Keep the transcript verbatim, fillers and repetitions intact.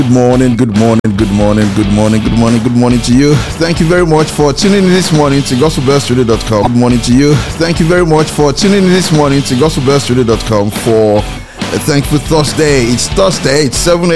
Good morning, good morning, good morning, good morning, good morning, good morning to you. Thank you very much for tuning in this morning to gospel bells studio dot com. Good morning to you. Thank you very much for tuning in this morning to gospel bells studio dot com for a thankful Thursday. It's Thursday, it's seven